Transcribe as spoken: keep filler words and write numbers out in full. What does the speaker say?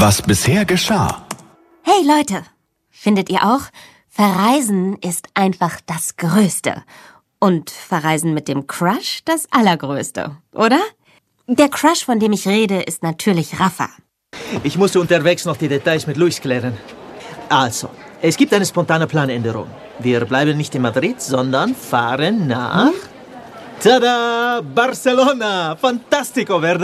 Was bisher geschah. Hey Leute, findet ihr auch? Verreisen ist einfach das Größte. Und Verreisen mit dem Crush das Allergrößte, oder? Der Crush, von dem ich rede, ist natürlich Rafa. Ich musste unterwegs noch die Details mit Luis klären. Also, es gibt eine spontane Planänderung. Wir bleiben nicht in Madrid, sondern fahren nach... Hm? Tada! Barcelona! Fantastico, ¿verdad?